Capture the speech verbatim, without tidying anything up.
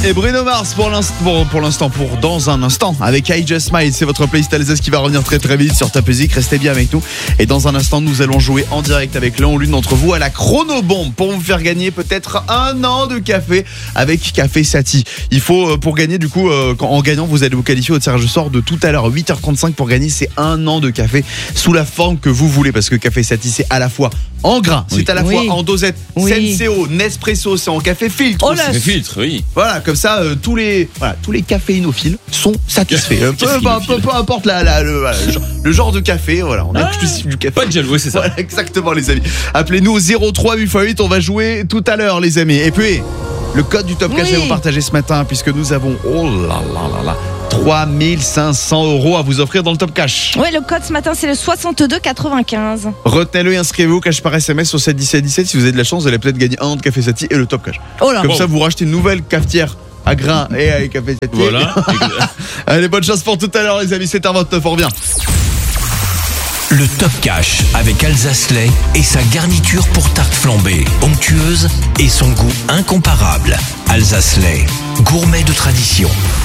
Et Bruno Mars pour l'instant, pour, pour l'instant, pour dans un instant, avec I Just Smile, c'est votre playlist Alsace qui va revenir très très vite sur Top Music. Restez bien avec nous. Et dans un instant, nous allons jouer en direct avec l'un ou l'une d'entre vous à la chronobombe pour vous faire gagner peut-être un an de café avec Café Sati. Il faut, pour gagner, du coup, euh, en gagnant, vous allez vous qualifier au tirage au sort de tout à l'heure, huit heures trente-cinq, pour gagner ces un an de café sous la forme que vous voulez. Parce que Café Sati, c'est à la fois en grains, oui. c'est à la oui. fois en dosette, oui. Senseo, Nespresso, c'est en café filtre. Oh là, Café filtre, oui. Voilà, comme ça, euh, tous les voilà, tous les caféinophiles sont satisfaits. peu, peu, peu, peu importe la, la, le, voilà, le, genre, le genre de café, voilà, on a ah, exclusif du café. Pas de gel, oui, c'est ça. Voilà, exactement, les amis. Appelez-nous au zéro trois huit huit, on va jouer tout à l'heure, les amis. Et puis, le code du Top Cash, oui. est vous partager ce matin, puisque nous avons, oh là là là là, trois mille cinq cents euros à vous offrir dans le Top Cash. Oui, le code ce matin, c'est le soixante-deux quatre-vingt-quinze. Retenez-le et inscrivez-vous, cash par S M S sur sept dix-sept dix-sept. Si vous avez de la chance, vous allez peut-être gagner un an de Café Sati et le Top Cash. Oh là. Comme bon. ça, vous rachetez une nouvelle cafetière à grains et avec Café Sati. Voilà. Allez, bonne chance pour tout à l'heure, les amis. sept heures vingt-neuf, on revient. Le Top Cash avec Alsace Lait et sa garniture pour tarte flambée, onctueuse et son goût incomparable. Alsace Lait, gourmet de tradition.